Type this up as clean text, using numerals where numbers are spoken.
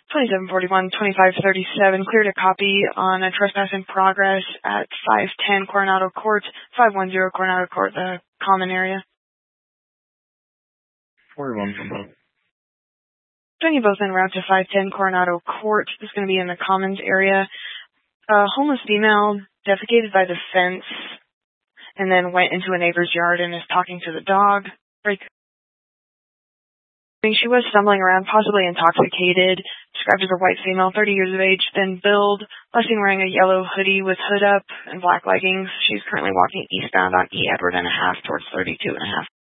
2741, 2537, cleared a copy on a trespass in progress at 510 Coronado Court, 510 Coronado Court, the common area. 41 from both. Send you both en route to 510 Coronado Court. This is going to be in the Commons area. A homeless female defecated by the fence and then went into a neighbor's yard and is talking to the dog. She was stumbling around, possibly intoxicated, described as a white female, 30 years of age, thin build, last seen wearing a yellow hoodie with hood up and black leggings. She's currently walking eastbound on E. Edward and a half towards 32 and a half.